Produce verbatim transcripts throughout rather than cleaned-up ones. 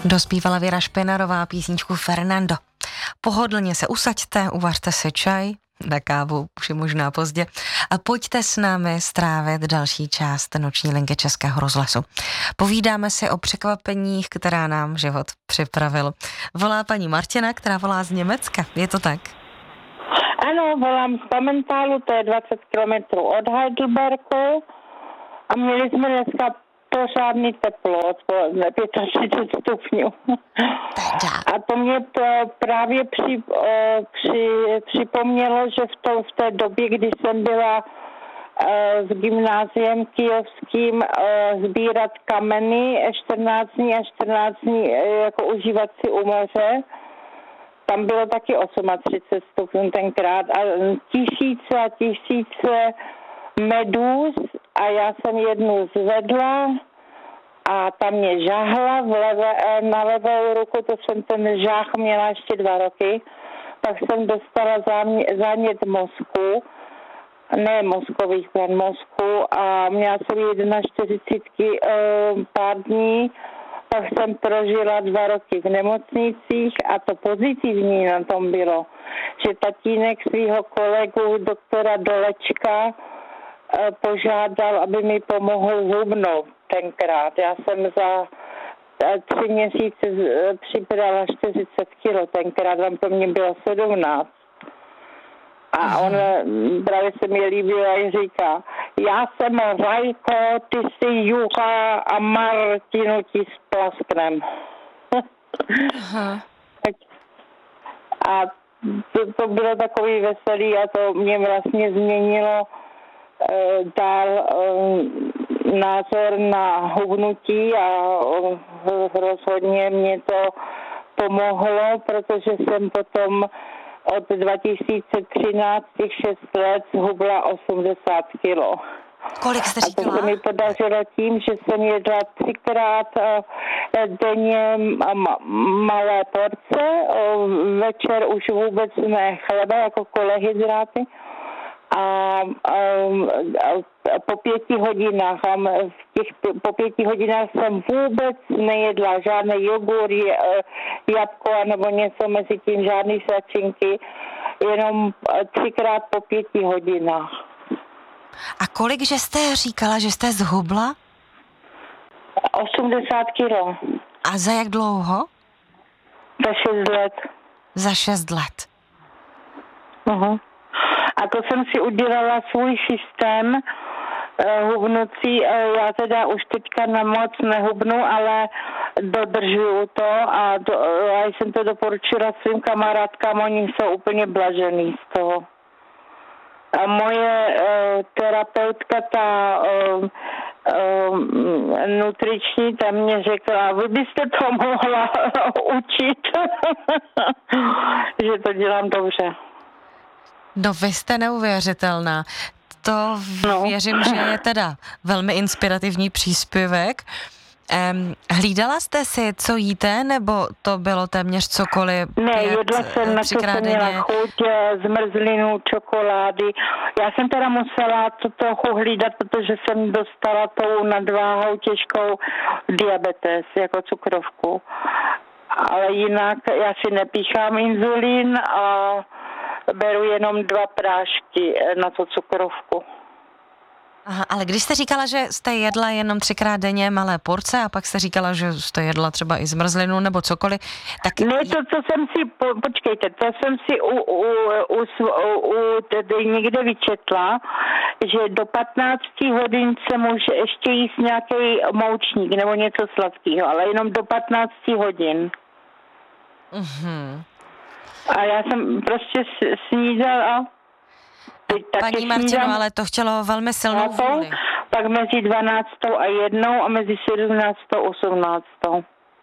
Dospívala Věra Špinarová písničku Fernando. Pohodlně se usaďte, uvařte si čaj, na kávu už je možná pozdě a pojďte s námi strávit další část noční linky Českého rozhlasu. Povídáme si o překvapeních, která nám život připravil. Volá paní Martina, která volá z Německa, je to tak? Ano, volám z Pamentálu, to je dvacet kilometrů od Heidelbergu a měli jsme dneska pořádný teplo, třicet pět stupňů. A to mě to právě při, při, připomnělo, že v, to, v té době, kdy jsem byla s gymnáziem kijovským sbírat kameny čtrnáct dní a čtrnáct dní jako užívat si u moře, tam bylo taky třicet osm stupňů tenkrát a tisíce a tisíce medúz a já jsem jednu zvedla a tam mě žáhla v levé, na levou ruku, to jsem ten žách měla ještě dva roky, pak jsem dostala zánět mozku, ne mozkových zón, mozku a měla jsem čtyřicet jedna pár dní, pak jsem prožila dva roky v nemocnicích a to pozitivní na tom bylo, že tatínek svého kolegu doktora Dolečka požádal, aby mi pomohl hubnout tenkrát. Já jsem za tři měsíce přibrala čtyřicet kilo, tenkrát tam to mě bylo sedmnáct. A on právě se mi líbil a říká, já jsem Rajko, ty jsi Jucha a Martinu ti splasknem. A to, to bylo takový veselý a to mě vlastně změnilo dál názor na hubnutí a rozhodně mě to pomohlo, protože jsem potom od dva tisíce třináct těch šest let hubla osmdesát kilo. Kolik jste říkala? A to se mi podařilo tím, že jsem jedla třikrát denně malé porce, večer už vůbec ne chleba, jako kolehydráty. A, a, a po pěti hodinách, a v těch, po pěti hodinách jsem vůbec nejedla žádné jogurt, jabko nebo něco mezi tím, žádný svačinky, jenom třikrát po pěti hodinách. A kolik, že jste říkala, že jste zhubla? osmdesát kilo. A za jak dlouho? Za šest let. Za šest let. Uh-huh. A to jsem si udělala svůj systém uh, hubnucí. Uh, já teda už teďka na moc nehubnu, ale dodržuju to a do, uh, já jsem to doporučila svým kamarádkám, oni jsou úplně blažený z toho. A moje uh, terapeutka, ta uh, uh, nutriční, tam mě řekla, vy byste to mohla učit, že to dělám dobře. No vy jste neuvěřitelná. To no. Věřím, že je teda velmi inspirativní příspěvek. Um, hlídala jste si, co jíte, nebo to bylo téměř cokoliv? Ne, pět, jedla jsem, na co jsem měla chuť, zmrzlinu, čokolády. Já jsem teda musela to trochu hlídat, protože jsem dostala tou nadváhou těžkou diabetes, jako cukrovku. Ale jinak já si nepíchám inzulín a beru jenom dva prášky na tu cukrovku. Aha, ale když jste říkala, že jste jedla jenom třikrát denně malé porce a pak jste říkala, že jste jedla třeba i zmrzlinu nebo cokoliv, tak... Ne, to, co jsem si, po, počkejte, to jsem si u, u, u, u, u tedy někde vyčetla, že do patnácti hodin se může ještě jíst nějaký moučník nebo něco sladkého, ale jenom do patnácti hodin. Mhm. A já jsem prostě snídala. Paní Martino, ale to chtělo velmi silnou vůli. Pak mezi dvanáctou a jednou a mezi sedmnáctou a osmnáctou.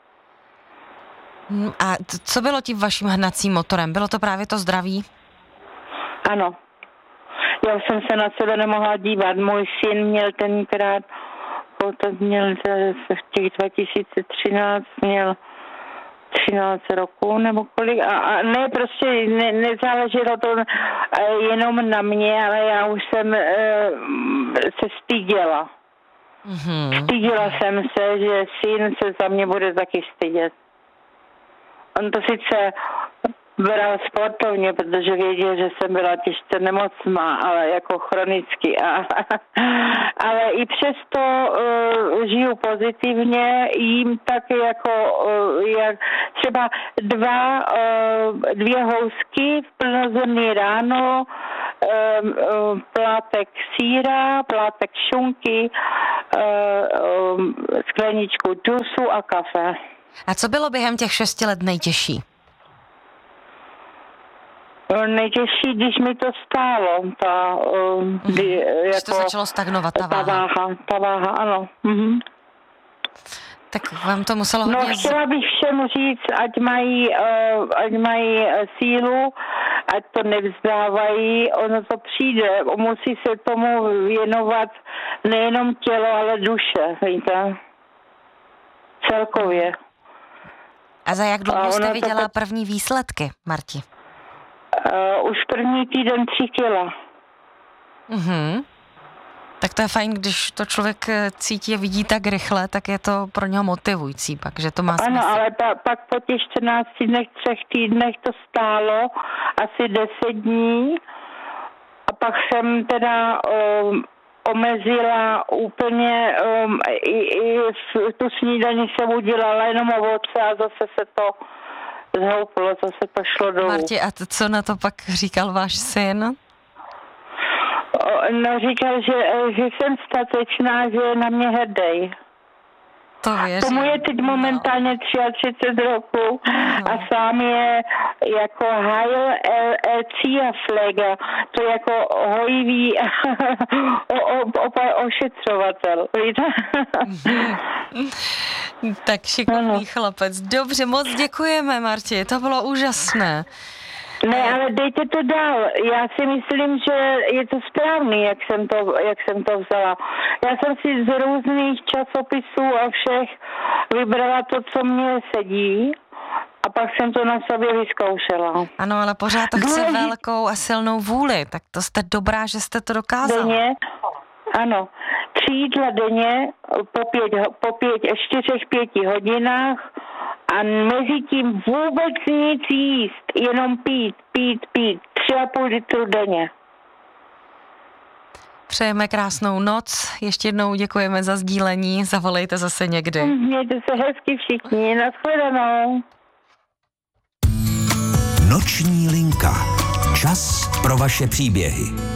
A co bylo tím vaším hnacím motorem? Bylo to právě to zdraví? Ano. Já jsem se na sebe nemohla dívat. Můj syn měl tenkrát, potom měl v těch dva tisíce třináct, měl třináct roků nebo kolik a, a ne, prostě ne, nezáleželo to jenom na mě, ale já už jsem e, se styděla. Mm-hmm. Styděla jsem se, že syn se za mě bude taky stydět. on to sice bral sportovně, protože věděl, že jsem byla těžce nemocná, ale jako chronicky. A, ale i přesto uh, žiju pozitivně, jím taky jako uh, jak třeba dva, uh, dvě housky v plnozrnný ráno, um, um, plátek síra, plátek šunky, uh, um, skleničku džusu a kafe. A co bylo během těch šesti let nejtěžší? Nejtěžší, když mi to stálo, ta, um, kdy, mm-hmm. jako, to začalo stagnovat, ta váha. Ta váha, ta váha, ano. Mm-hmm. Tak vám to muselo hodně... No, chtěla bych všem říct, ať mají, uh, ať mají sílu, ať to nevzdávají, ono to přijde, musí se tomu věnovat nejenom tělo, ale duše, víte, celkově. A za jak dlouho jste viděla to... první výsledky, Marti? Uh, už první týden tři kila. Mhm. Tak to je fajn, když to člověk cítí a vidí tak rychle, tak je to pro něho motivující pak, že to má smysl. Ano, ale pa, pak po těch čtrnácti dnech, třech týdnech to stálo asi deset dní a pak jsem teda um, omezila úplně, um, i, i tu snídani jsem udělala jenom ovoce a zase se to zhouplo, zase to šlo dolů. Marti, a to, co na to pak říkal váš syn? No, říkal, že, že jsem statečná, že je na mě hrdý. To věřím. Tomu je teď momentálně třicet tři roků no. A sám je jako Heil Erzieher Pfleger, to je jako hojivý o, o, o, ošetřovatel, víte? Tak šikovný ano. chlapec. Dobře, moc děkujeme, Marti, to bylo úžasné. Ne, ale dejte to dál. Já si myslím, že je to správný, jak jsem to, jak jsem to vzala. Já jsem si z různých časopisů a všech vybrala to, co mě sedí a pak jsem to na sobě vyzkoušela. Ano, ale pořád to chce Důležit... velkou a silnou vůli, tak to jste dobrá, že jste to dokázala. Denně, ano. Tři jídla denně po, pět, po pět, čtyřech, pěti hodinách a mezi tím vůbec nic jíst, jenom pít, pít, pít, tři a půl litru denně. Přejeme krásnou noc, ještě jednou děkujeme za sdílení, zavolejte zase někdy. Mějte se hezky všichni, nashledanou. Noční linka. Čas pro vaše příběhy.